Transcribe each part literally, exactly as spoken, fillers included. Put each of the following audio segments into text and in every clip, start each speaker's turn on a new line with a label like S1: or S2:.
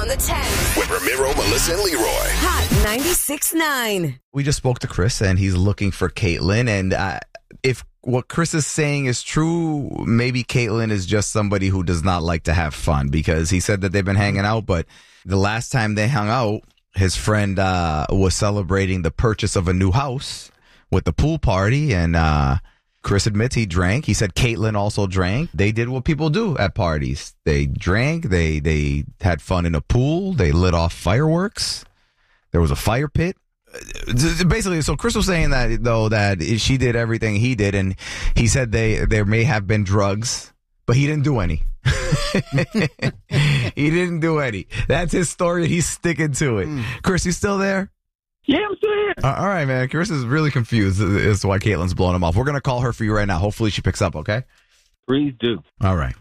S1: the ten.
S2: With Ramiro, Melissa, and Leroy.
S1: Hot ninety-six point nine.
S3: We just spoke to Chris, and he's looking for Caitlin. And uh, if what Chris is saying is true, maybe Caitlin is just somebody who does not like to have fun, because he said that they've been hanging out, but the last time they hung out, his friend uh, was celebrating the purchase of a new house with the pool party, and uh, Chris admits he drank. He said Caitlin also drank. They did what people do at parties. They drank, they they had fun in a pool, they lit off fireworks, there was a fire pit. Basically, so Chris was saying that, though, that she did everything he did, and he said they there may have been drugs, but he didn't do any. He didn't do any. That's his story. He's sticking to it. Mm. Chris, you still there?
S4: Yeah, I'm still here.
S3: Uh, all right, man. Chris is really confused as to why Caitlin's blowing him off. We're going to call her for you right now. Hopefully she picks up, okay?
S4: Please do.
S3: All right.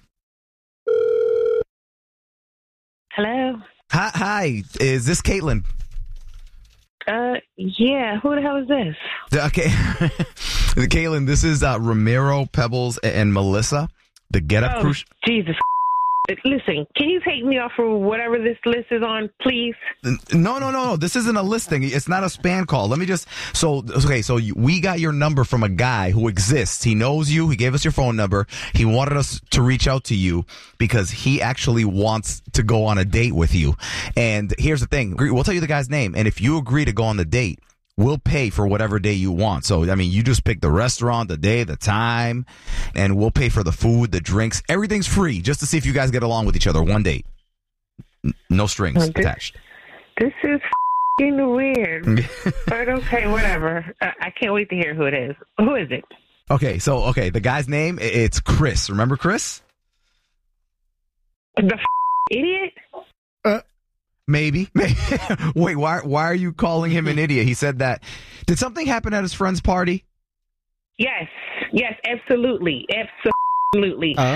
S5: Hello?
S3: Hi, hi. Is this Caitlin?
S5: Uh, yeah. Who the hell is this?
S3: Okay. Caitlin, this is uh, Ramiro, Pebbles, and Melissa, the Get Up
S5: Oh,
S3: Crew.
S5: Jesus. Listen, can you take me off of whatever this list is on, please?
S3: No, no, no, no. This isn't a listing. It's not a spam call. Let me just. So, okay, so you, we got your number from a guy who exists. He knows you. He gave us your phone number. He wanted us to reach out to you because he actually wants to go on a date with you. And here's the thing. We'll tell you the guy's name. And if you agree to go on the date, we'll pay for whatever day you want. So, I mean, you just pick the restaurant, the day, the time, and we'll pay for the food, the drinks. Everything's free just to see if you guys get along with each other. One date. N- No strings
S5: Well, this,
S3: attached.
S5: This is f***ing weird. But okay, whatever. I, I can't wait to hear who it is. Who is it?
S3: Okay, so, okay, the guy's name, it's Chris. Remember Chris?
S5: The f- idiot?
S3: Uh, maybe. Wait, why Why are you calling him an idiot? He said that. Did something happen at his friend's party?
S5: Yes. Yes, absolutely. Absolutely.
S3: Oh.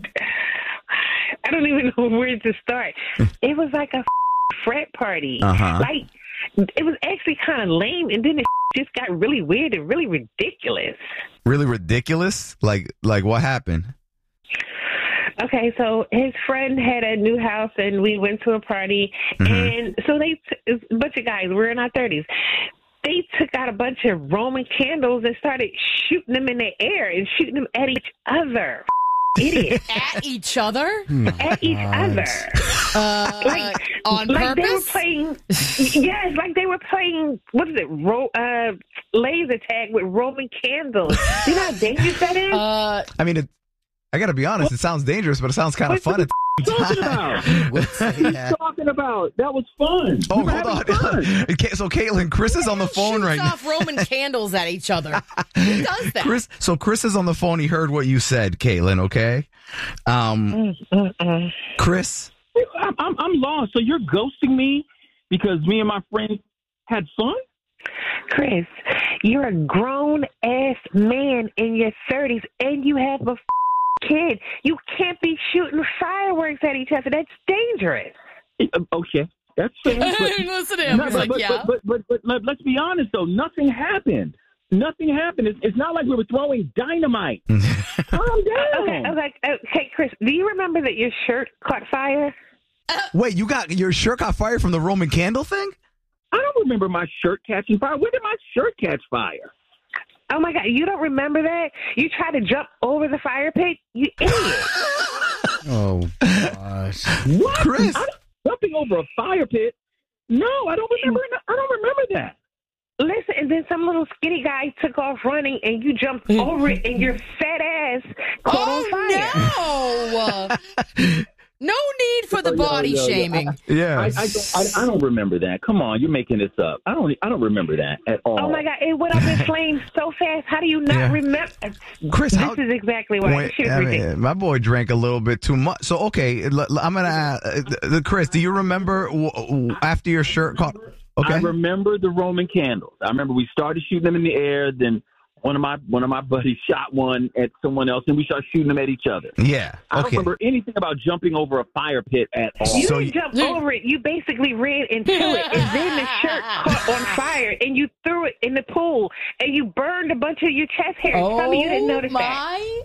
S5: I don't even know where to start. It was like a f- frat party.
S3: Uh-huh.
S5: Like, it was actually kind of lame, and then it just got really weird and really ridiculous.
S3: Really ridiculous? Like, like what happened?
S5: Okay, so his friend had a new house, and we went to a party,
S3: Mm-hmm.
S5: and so they, t- it was a bunch of guys, we're in our thirties. They took out a bunch of Roman candles and started shooting them in the air and shooting them at each other. Idiot.
S6: At each other?
S5: At each other.
S6: Uh,
S5: Like,
S6: on
S5: like they were
S6: purpose?
S5: playing, yes, like they were playing, what is it, Ro- uh, laser tag with Roman candles. You know how dangerous that is?
S6: Uh,
S3: I mean, it, I got to be honest, it sounds dangerous, but it sounds kind of fun at the
S4: Talking
S3: same
S4: about?
S3: time.
S4: What are you talking about? That was fun.
S3: Oh,
S4: We were
S3: hold
S4: having
S3: on.
S4: fun.
S3: Okay, so, Caitlin, Chris is on the phone
S6: shoots
S3: right now.
S6: off Roman candles at each other. Who does that?
S3: Chris, so Chris is on the phone. He heard what you said, Caitlin, okay? Um,
S5: Mm-mm.
S3: Chris?
S4: I'm, I'm, I'm lost. So you're ghosting me because me and my friends had fun?
S5: Chris, you're a grown-ass man in your thirties, and you have a f- kid. You can't be shooting fireworks at each other. That's dangerous.
S4: Uh, Okay, that's fair. But,
S6: Listen to him.
S4: no,
S6: He's
S4: but,
S6: like,
S4: but,
S6: yeah.
S4: but, but, but, but let's be honest, though. Nothing happened. Nothing happened. It's, it's not like we were throwing dynamite. Calm down.
S5: Okay, okay, okay, Chris, do you remember that your shirt caught fire?
S3: Wait, you got your shirt caught fire from the Roman candle thing?
S4: I don't remember my shirt catching fire. When did my shirt catch fire?
S5: Oh, my God, you don't remember that? You tried to jump over the fire pit? You idiot.
S7: Oh, gosh.
S4: What?
S3: Chris.
S4: I don't- jumping over a fire pit? No, I don't remember. I don't remember that.
S5: Listen, and then some little skinny guy took off running, and you jumped over it, and your fat ass caught on fire.
S6: Oh, no. No need for the
S4: Yo,
S6: body
S4: yo, yo,
S6: shaming.
S4: I,
S3: Yeah.
S4: I, I, don't, I, I don't remember that. Come on, you're making this up. I don't. I don't remember that at all.
S5: Oh, my God, it went up in flames so fast. How do you not
S3: Yeah.
S5: remember?
S3: Chris,
S5: this
S3: how-
S5: is exactly why.
S3: Wait,
S5: Shit is
S3: I mean,
S5: ridiculous.
S3: my boy drank a little bit too much. So, okay, l- l- I'm going to ask, uh, Chris, do you remember w- w- after your shirt caught? Okay.
S4: I remember the Roman candles. I remember we started shooting them in the air. Then one of my one of my buddies shot one at someone else, and we started shooting them at each other.
S3: Yeah.
S4: I don't
S3: Okay.
S4: remember anything about jumping over a fire pit at all.
S5: You
S3: So
S5: didn't
S3: you-
S5: jump over it. You basically ran into it, and then the shirt caught on fire, and you threw it in the pool, and you burned a bunch of your chest hair. Tell me you didn't
S6: Oh,
S5: notice that.
S6: my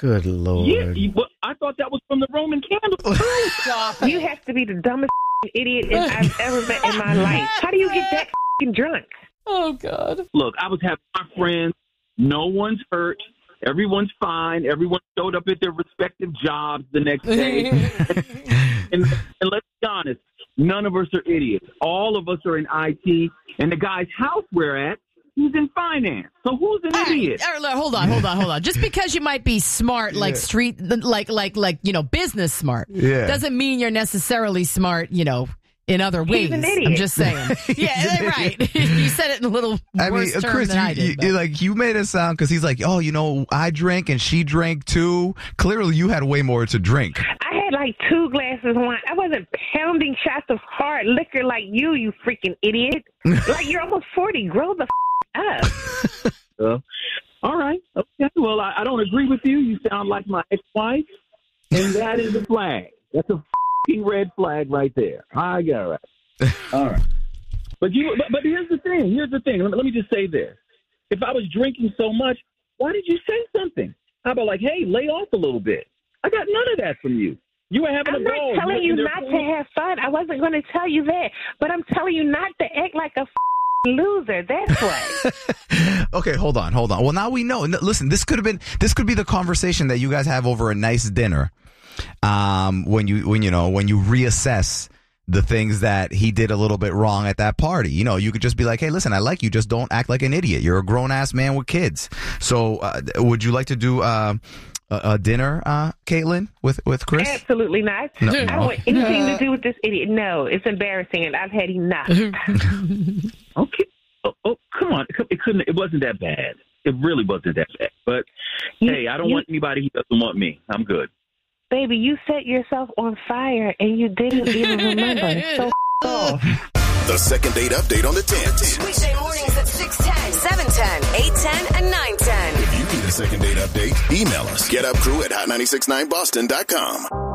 S7: Good Lord.
S4: Yeah, you, but I thought that was from the Roman candles.
S6: Stop
S5: You
S6: it.
S5: have to be the dumbest idiot I've ever met in my life. How do you get that drunk?
S6: Oh, God.
S4: Look, I was having my friends. No one's hurt. Everyone's fine. Everyone showed up at their respective jobs the next day. and, and let's be honest, none of us are idiots. All of us are in I T. And the guy's house we're at, he's in finance. So who's an
S6: All right,
S4: idiot?
S6: all right, hold on, hold on, hold on. Just because you might be smart, like
S3: Yeah.
S6: street, like, like, like, you know, business smart,
S3: Yeah.
S6: doesn't mean you're necessarily smart, you know, in other ways.
S5: an idiot.
S6: I'm just saying. Yeah, right. You said it in a little
S3: I mean,
S6: worse
S3: uh,
S6: term
S3: Chris,
S6: than
S3: you,
S6: I did.
S3: you,
S6: but-
S3: you- like you made it sound because he's like, oh, you know, I drank and she drank too. Clearly, you had way more to drink.
S5: I had like two glasses of wine. I wasn't pounding shots of hard liquor like you, you freaking idiot. Like, you're almost forty. Grow the f- up.
S4: Uh, all right. Okay. Well, I, I don't agree with you. You sound like my ex-wife, and that is a flag. That's a f***ing red flag right there. I got it right. All right. But you. But, but here's the thing. Here's the thing. Let me, let me just say this. If I was drinking so much, why did you say something? How about like, hey, lay off a little bit? I got none of that from you. You were having
S5: I'm
S4: a ball.
S5: not telling
S4: were
S5: you
S4: in there
S5: not to
S4: playing-
S5: have fun. I wasn't going to tell you that. But I'm telling you not to act like a f- loser. That's what.
S3: Okay, hold on, hold on. Well, now we know. N- Listen, this could have been this could be the conversation that you guys have over a nice dinner. Um, when you when you know when you reassess the things that he did a little bit wrong at that party. You know, you could just be like, hey, listen, I like you. Just don't act like an idiot. You're a grown ass man with kids. So, uh, would you like to do uh, a, a dinner, uh, Caitlin, with with Chris?
S5: Absolutely not.
S3: No.
S5: I don't want anything to do with this idiot. No, it's embarrassing, and I've had enough.
S4: Okay. Oh, oh, come on. It couldn't. It wasn't that bad. It really wasn't that bad. But
S5: You-
S4: hey, I don't
S5: you-
S4: want anybody who doesn't want me. I'm good.
S5: Baby, you set yourself on fire, and you didn't even remember. So f- off.
S2: The second date update on the tens.
S1: Weekday mornings at six ten, seven ten, eight ten, and nine ten.
S2: If you need a second date update, email us. Get up crew at hot nine six nine boston dot com.